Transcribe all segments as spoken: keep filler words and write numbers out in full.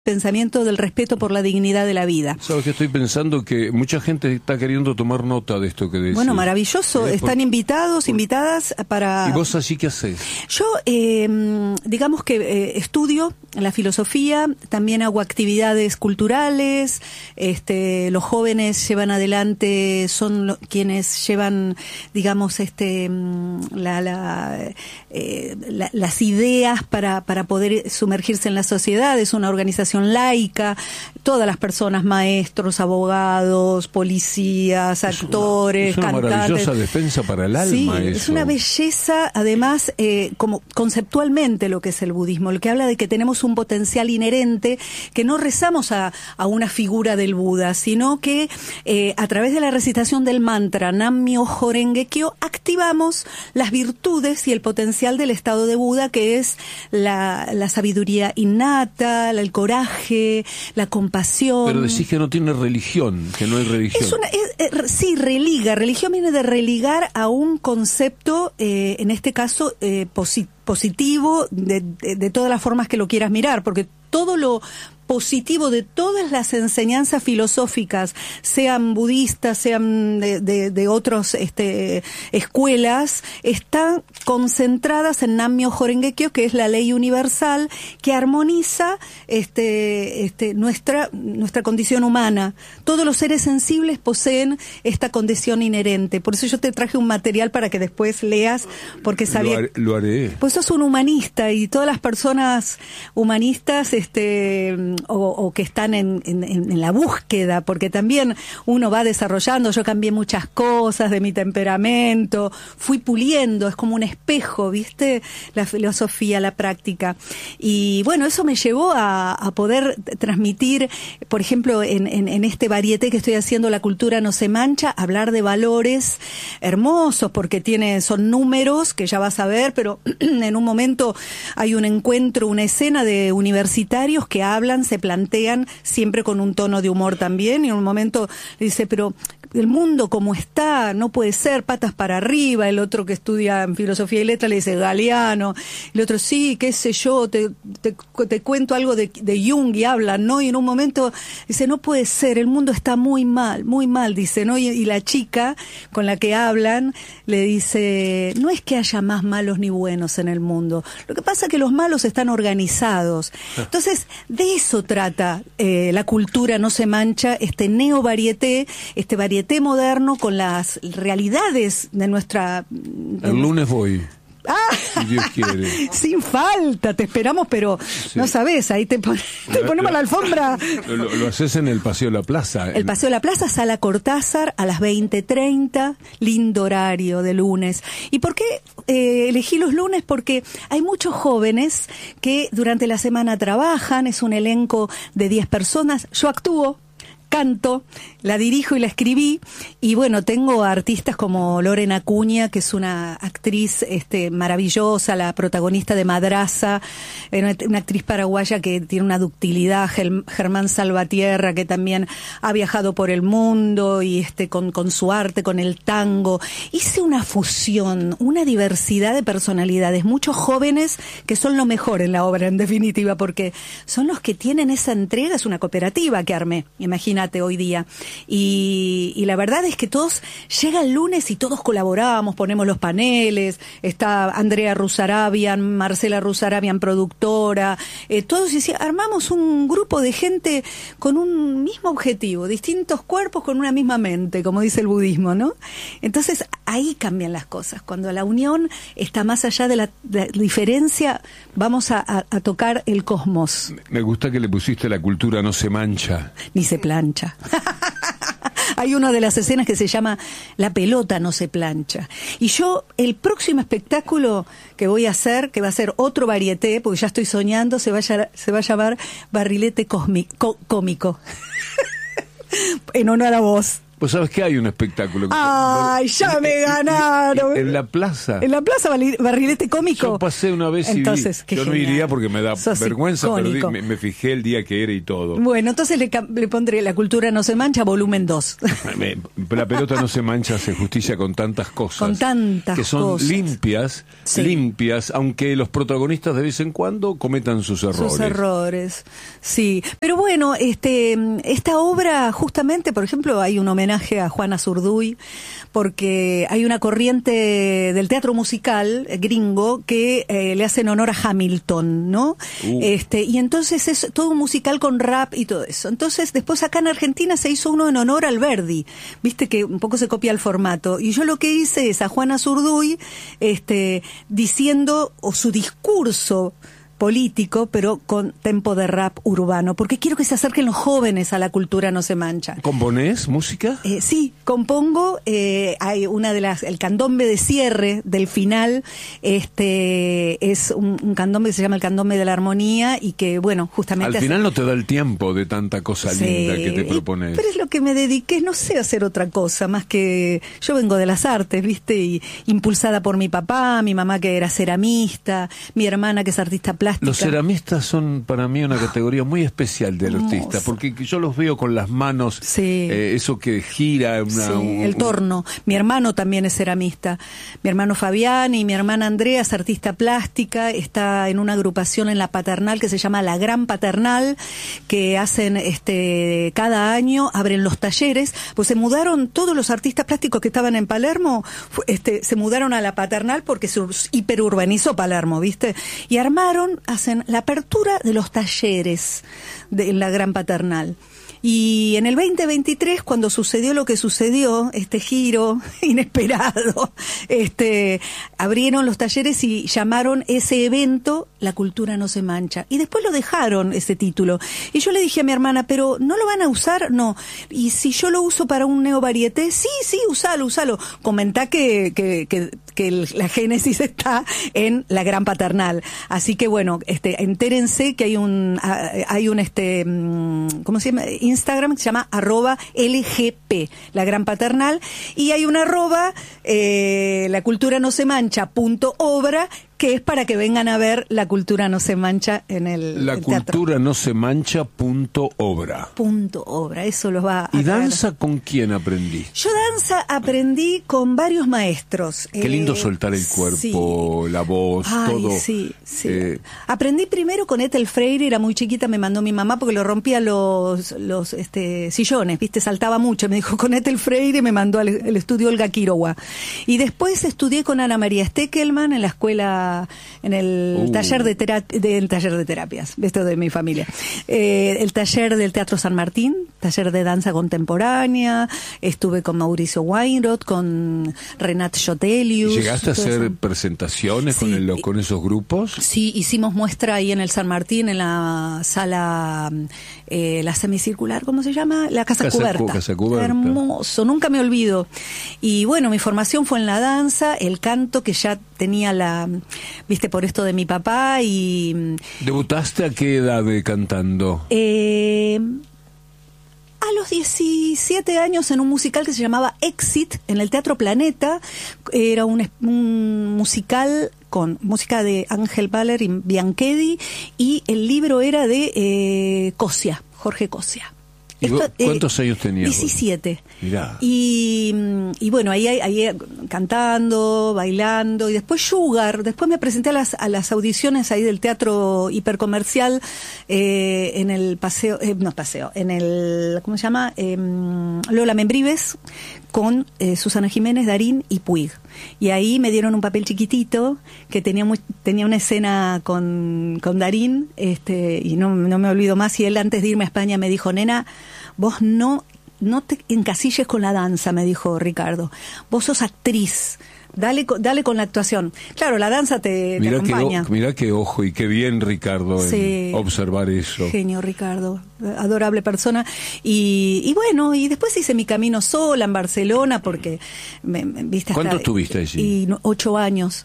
pensamiento del respeto por la dignidad de la vida. ¿Sabes qué estoy pensando? Que mucha gente está queriendo tomar nota de esto que decís. Bueno, maravilloso. ¿Eh? Están por, invitados, por, invitadas para... ¿Y vos allí qué hacés? Yo, eh, digamos que eh, estudio la filosofía, también hago actividades culturales, este, los jóvenes llevan adelante, son lo, quienes llevan, digamos, este, la, la, eh, la, las ideas para, para poder sumergirse en la sociedad. Es una organización laica, todas las personas, maestros, abogados, policías, es actores, una, es una cantantes. Maravillosa defensa para el alma. Sí, eso. Es una belleza, además, eh, como conceptualmente lo que es el budismo, el que habla de que tenemos un potencial inherente, que no rezamos a, a una figura del Buda, sino que eh, a través de la recitación del mantra Nam-myoho Renge-kyo activamos las virtudes y el potencial del estado de Buda, que es la, la sabiduría innata, el coraje, la compasión. Pero decís que no tiene religión, que no hay religión. Es una, es, es, sí, religa. Religión viene de religar a un concepto, eh, en este caso, eh, posi- positivo, de, de, de todas las formas que lo quieras mirar, porque todo lo positivo de todas las enseñanzas filosóficas, sean budistas, sean de, de, de otras este, escuelas, están concentradas en Nam-myoho Renge-kyo, que es la ley universal que armoniza este, este, nuestra, nuestra condición humana. Todos los seres sensibles poseen esta condición inherente. Por eso yo te traje un material para que después leas, porque sabía... Lo haré. Lo haré. Pues sos un humanista, y todas las personas humanistas este O, o que están en, en, en la búsqueda, porque también uno va desarrollando. Yo cambié muchas cosas de mi temperamento, fui puliendo, es como un espejo, ¿viste? La filosofía, la práctica. Y bueno, eso me llevó a, a poder transmitir, por ejemplo, en, en, en este varieté que estoy haciendo, La cultura no se mancha, hablar de valores hermosos, porque tiene, son números que ya vas a ver, pero en un momento hay un encuentro, una escena de universitarios que hablan, se plantean siempre con un tono de humor también, y en un momento dice, pero el mundo como está, no puede ser, patas para arriba. El otro que estudia en filosofía y letras le dice Galeano, el otro sí, qué sé yo, te, te, te cuento algo de, de Jung, y hablan, ¿no? Y en un momento dice, no puede ser, el mundo está muy mal, muy mal, dice, ¿no? Y, y la chica con la que hablan le dice, no es que haya más malos ni buenos en el mundo, lo que pasa es que los malos están organizados. Entonces, de eso trata eh, La cultura no se mancha, este neo-varieté, este varieté moderno con las realidades de nuestra... De el lunes voy. Ah, si Dios quiere. Sin falta, te esperamos, pero sí. No sabés, ahí te, pon, te ponemos la alfombra. Lo, lo, lo haces en el Paseo de la Plaza. El Paseo de la Plaza, Sala Cortázar, a las veinte treinta, lindo horario de lunes. ¿Y por qué eh, elegí los lunes? Porque hay muchos jóvenes que durante la semana trabajan, es un elenco de diez personas, yo actúo, canto, la dirijo y la escribí, y bueno, tengo artistas como Lorena Acuña, que es una actriz este, maravillosa, la protagonista de Madraza, una, una actriz paraguaya que tiene una ductilidad, Germán Salvatierra, que también ha viajado por el mundo y este con, con su arte, con el tango. Hice una fusión, una diversidad de personalidades, muchos jóvenes que son lo mejor en la obra, en definitiva, porque son los que tienen esa entrega. Es una cooperativa que armé, imagínate, hoy día. Y, y la verdad es que todos, llega el lunes y todos colaboramos, ponemos los paneles, está Andrea Rusarabian, Marcela Rusarabian, productora, eh, todos decían, armamos un grupo de gente con un mismo objetivo, distintos cuerpos con una misma mente, como dice el budismo, ¿no? Entonces, ahí cambian las cosas. Cuando la unión está más allá de la, de la diferencia, vamos a, a, a tocar el cosmos. Me gusta que le pusiste La cultura no se mancha. Ni se plancha. Hay una de las escenas que se llama La pelota no se plancha. Y yo, el próximo espectáculo que voy a hacer, que va a ser otro varieté, porque ya estoy soñando, se va a, se va a llamar Barrilete Cósmico, Cómico. En honor a vos. Pues sabes que hay un espectáculo. Que ¡Ay, ya en, me en, ganaron! En, en la plaza. ¿En la plaza Barrilete Cómico? Yo pasé una vez y entonces, vi. Yo no iría porque me da Sos vergüenza, icónico. Pero di, me, me fijé el día que era y todo. Bueno, entonces le, le pondré La cultura no se mancha, volumen dos. La pelota no se mancha, hace justicia con tantas cosas. Con tantas que son cosas. limpias, sí. limpias, aunque los protagonistas de vez en cuando cometan sus errores. Sus errores, sí. Pero bueno, este, esta obra, justamente, por ejemplo, hay un homenaje a Juana Zurduy, porque hay una corriente del teatro musical gringo que eh, le hacen honor a Hamilton, ¿no? Uh. Este, y entonces es todo un musical con rap y todo eso. Entonces, después acá en Argentina se hizo uno en honor al Verdi, viste que un poco se copia el formato. Y yo lo que hice es a Juana Zurduy, este, diciendo, o su discurso político, pero con tempo de rap urbano, porque quiero que se acerquen los jóvenes a La cultura no se mancha. ¿Componés música? Eh, sí, compongo, eh, hay una de las, el candombe de cierre del final, este, es un, un candombe que se llama el candombe de la armonía y que, bueno, justamente... Al final hace... no te da el tiempo de tanta cosa sí, linda que te propones. Pero es lo que me dediqué, no sé hacer otra cosa, más que yo vengo de las artes, ¿viste? Y impulsada por mi papá, mi mamá que era ceramista, mi hermana que es artista plástica. Los ceramistas son para mí una categoría muy especial del artista, porque yo los veo con las manos, sí. eh, eso que gira. Una, sí, un, el torno. Mi hermano también es ceramista. Mi hermano Fabián y mi hermana Andrea es artista plástica, está en una agrupación en La Paternal que se llama La Gran Paternal, que hacen este cada año, abren los talleres, pues se mudaron todos los artistas plásticos que estaban en Palermo, este, se mudaron a La Paternal porque se hiperurbanizó Palermo, ¿viste? Y armaron hacen la apertura de los talleres de la Gran Paternal. Y en el veinte veintitrés, cuando sucedió lo que sucedió, este giro inesperado, este, abrieron los talleres y llamaron ese evento La cultura no se mancha. Y después lo dejaron, ese título. Y yo le dije a mi hermana, ¿pero no lo van a usar? No. ¿Y si yo lo uso para un neovarieté? Sí, sí, usalo, usalo. Comentá que, que, que, que la génesis está en La Gran Paternal. Así que bueno, este, entérense que hay un, hay un, este, ¿cómo se llama? Instagram que se llama arroba L G P, La Gran Paternal, y hay una arroba eh, la cultura no se mancha punto obra, que es para que vengan a ver La cultura no se mancha en el La el cultura no se mancha punto obra. Punto obra, eso los va a... ¿Y traer. danza con quién aprendí? Yo danza aprendí con varios maestros. Qué lindo eh, soltar el cuerpo, sí. La voz, Ay, todo. sí, sí. Eh, aprendí primero con Ethel Freire, era muy chiquita, me mandó mi mamá porque lo rompía los, los este, sillones, viste, saltaba mucho. Me dijo con Ethel Freire, me mandó al el estudio Olga Quiroga. Y después estudié con Ana María Steckelman en la escuela, en el uh. taller de, tera del taller de terapias, esto de mi familia, eh, el taller del Teatro San Martín, taller de danza contemporánea, estuve con Mauricio Weinroth, con Renat Jotelius. ¿Llegaste a hacer eso? presentaciones sí. con, el, con esos grupos? Sí, hicimos muestra ahí en el San Martín, en la sala, eh, la semicircular, ¿cómo se llama? La Casa, casa Cubierta. Casa Cubierta. Hermoso, nunca me olvido. Y bueno, mi formación fue en la danza, el canto, que ya tenía la, viste, por esto de mi papá. Y ¿debutaste a qué edad de cantando? Eh... A los diecisiete años en un musical que se llamaba Exit en el Teatro Planeta. Era un, un musical con música de Ángel Baller y Bianchedi, y el libro era de eh, Cosia, Jorge Cosia. ¿Y Esto, cuántos eh, años tenías? diecisiete. Mirá. Y, y bueno, ahí, ahí cantando, bailando, y después Sugar. Después me presenté a las, a las audiciones ahí del teatro hipercomercial, eh, en el paseo, eh, no paseo, en el, ¿cómo se llama? Eh, Lola Membrives, con eh, Susana Jiménez, Darín y Puig. Y ahí me dieron un papel chiquitito que tenía muy, tenía una escena con, con Darín, este, y no, no me olvido más. Y él, antes de irme a España, me dijo: nena, vos no, no te encasilles con la danza, me dijo Ricardo. Vos sos actriz. Dale, dale con la actuación. Claro, la danza te, te acompaña. Que, mirá qué ojo y qué bien, Ricardo, sí, en observar eso. Genio, Ricardo. Adorable persona. Y, y bueno, y después hice mi camino sola en Barcelona porque... Me, me, ¿viste? ¿Cuánto hasta, estuviste allí? Y ocho años.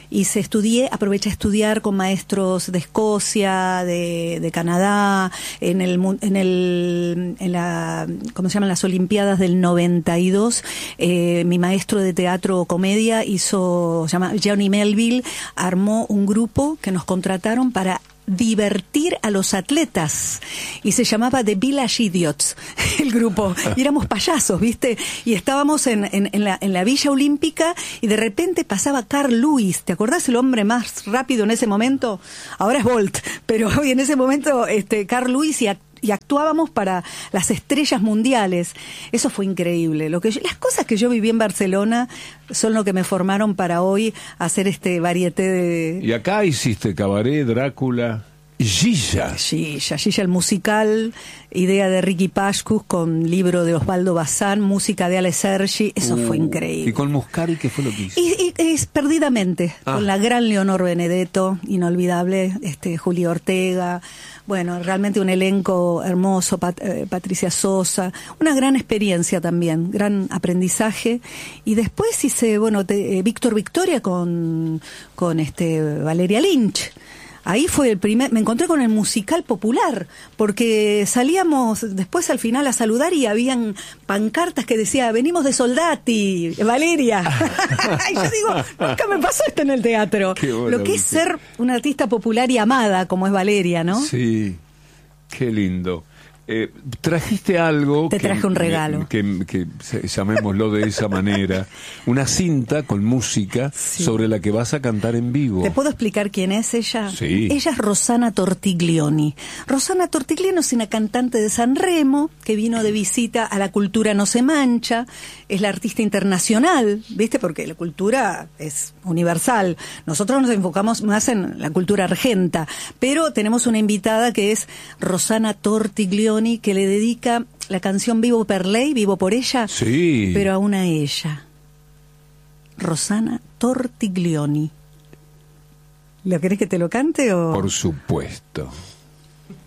hice, estudié, aproveché a estudiar con maestros de Escocia, de, de Canadá, en el, en el, en la, ¿cómo se llaman? Las Olimpiadas del noventa y dos, eh, mi maestro de teatro comedia hizo, se llama Johnny Melville, armó un grupo que nos contrataron para divertir a los atletas y se llamaba The Village Idiots el grupo, y éramos payasos, ¿viste? Y estábamos en, en, en, la, en la Villa Olímpica y de repente pasaba Carl Lewis, ¿te acordás el hombre más rápido en ese momento? Ahora es Bolt, pero hoy en ese momento este Carl Lewis, y y actuábamos para las estrellas mundiales. Eso fue increíble. Lo que yo, las cosas que yo viví en Barcelona son lo que me formaron para hoy hacer este varieté de... Y acá hiciste Cabaret, Drácula, Gilla. Gilla, Gilla el musical, idea de Ricky Pascus con libro de Osvaldo Bazán, música de Ale Sergi, eso uh, fue increíble. ¿Y con Muscari qué fue lo que hizo? Y, y, es perdidamente, ah. con la gran Leonor Benedetto, inolvidable, este Julio Ortega, bueno, realmente un elenco hermoso, Pat, eh, Patricia Sosa, una gran experiencia también, gran aprendizaje. Y después hice, bueno, te, eh, Víctor Victoria con, con este Valeria Lynch. Ahí fue el primer, me encontré con el musical popular, porque salíamos después al final a saludar y habían pancartas que decía, venimos de Soldati, Valeria. Y yo digo, nunca me pasó esto en el teatro. Lo que es ser una artista popular y amada, como es Valeria, ¿no? Sí, qué lindo. Eh, trajiste algo... Te traje que, un regalo. Que, que, que llamémoslo de esa manera. Una cinta con música sí. sobre la que vas a cantar en vivo. ¿Te puedo explicar quién es ella? Sí. Ella es Rosana Tortiglioni. Rosana Tortiglioni es una cantante de San Remo que vino de visita a La Cultura No Se Mancha. Es la artista internacional, ¿viste? Porque la cultura es universal. Nosotros nos enfocamos más en la cultura argenta. Pero tenemos una invitada que es Rosana Tortiglioni, que le dedica la canción Vivo per lei, vivo por ella, sí. pero aún a ella. Rosana Tortiglioni. ¿Lo querés que te lo cante o...? Por supuesto.